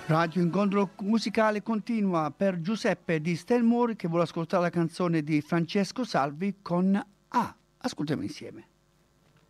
Radio Incontro Musicale continua per Giuseppe di Stelmore che vuole ascoltare la canzone di Francesco Salvi con A. Ascoltiamo insieme.